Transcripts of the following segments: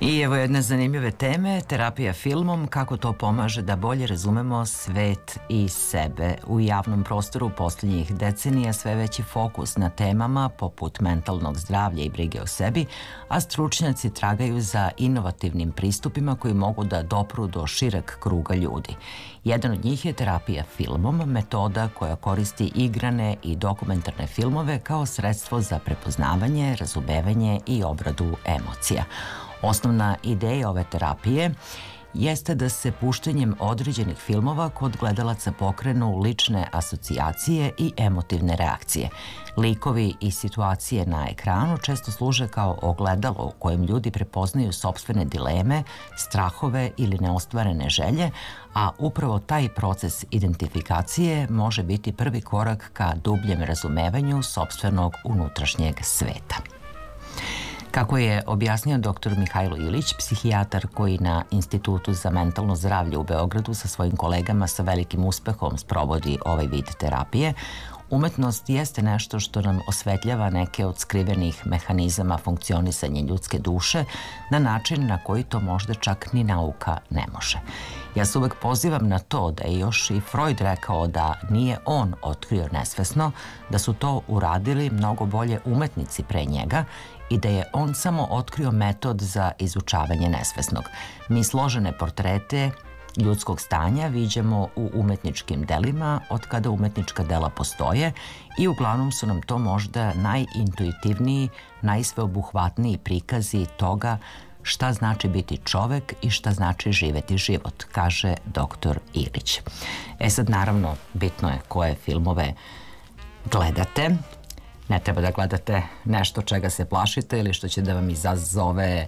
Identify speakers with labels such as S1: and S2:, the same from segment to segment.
S1: I evo jedne zanimljive teme, terapija filmom, kako to pomaže da bolje razumemo svet i sebe. U javnom prostoru posljednjih decenija sve veći fokus na temama poput mentalnog zdravlja i brige o sebi, a stručnjaci tragaju za inovativnim pristupima koji mogu da dopru do šireg kruga ljudi. Jedan od njih je terapija filmom, metoda koja koristi igrane i dokumentarne filmove kao sredstvo za prepoznavanje, razumevanje i obradu emocija. Osnovna ideja ove terapije jeste da se puštanjem određenih filmova kod gledalaca pokrenu lične asocijacije i emotivne reakcije. Likovi i situacije na ekranu često služe kao ogledalo u kojem ljudi prepoznaju sopstvene dileme, strahove ili neostvarene želje, a upravo taj proces identifikacije može biti prvi korak ka dubljem razumevanju sopstvenog unutrašnjeg sveta. Kako je objasnio dr. Mihajlo Ilić, psihijatar koji na Institutu za mentalno zdravlje u Beogradu sa svojim kolegama sa velikim uspehom sprovodi ovaj vid terapije, umetnost jeste nešto što nam osvetljava neke od skrivenih mehanizama funkcionisanja ljudske duše na način na koji to možda čak ni nauka ne može. Ja se uvek pozivam na to da je još i Freud rekao da nije on otkrio nesvesno, da su to uradili mnogo bolje umetnici pre njega i da je on samo otkrio metod za izučavanje nesvesnog. Mi složene portrete ljudskog stanja viđamo u umetničkim delima od kada umetnička dela postoje i uglavnom su nam to možda najintuitivniji, najsveobuhvatniji prikazi toga šta znači biti čovek i šta znači živeti život, kaže dr. Ilić. Sad, naravno, bitno je koje filmove gledate. Ne treba da gledate nešto čega se plašite ili što će da vam izazove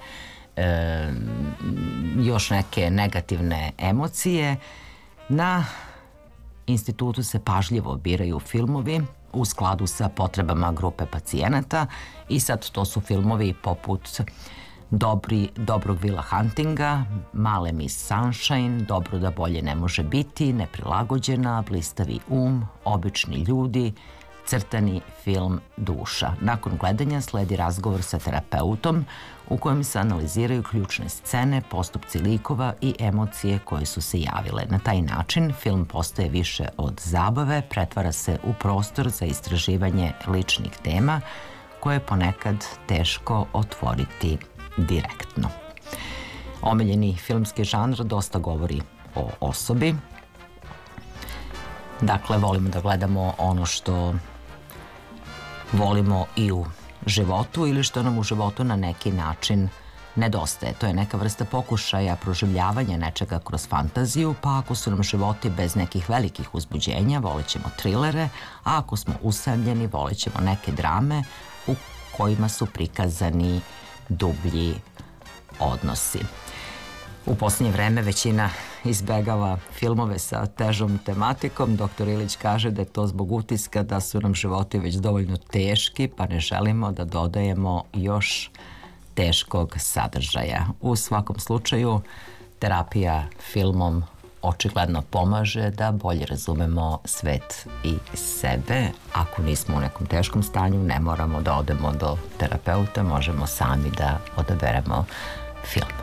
S1: još neke negativne emocije. Na institutu se pažljivo biraju filmovi u skladu sa potrebama grupe pacijenata i sad to su filmovi poput Dobrog Vila Huntinga, Male Miss Sunshine, Dobro da bolje ne može biti, Neprilagođena, Blistavi Obični ljudi, crtani film Duša. Nakon gledanja sledi razgovor sa terapeutom u kojem se analiziraju ključne scene, postupci likova i emocije koje su se javile. Na taj način film postaje više od zabave, pretvara se u prostor za istraživanje ličnih tema koje je ponekad teško otvoriti direktno. Omiljeni filmski žanr dosta govori o osobi. Dakle, volimo da gledamo ono što volimo i u životu ili što nam u životu na neki način nedostaje. To je neka vrsta pokušaja proživljavanja nečega kroz fantaziju, pa ako su nam životi bez nekih velikih uzbuđenja, volit ćemo trilere, a ako smo usamljeni, volit ćemo neke drame u kojima su prikazani dublji odnosi. U posljednje vreme većina izbegava filmove sa težom tematikom. Dr. Ilić kaže da je to zbog utiska da su nam životi već dovoljno teški, pa ne želimo da dodajemo još teškog sadržaja. U svakom slučaju, terapija filmom očigledno pomaže da bolje razumemo svet i sebe. Ako nismo u nekom teškom stanju, ne moramo da odemo do terapeuta, možemo sami da odaberemo film.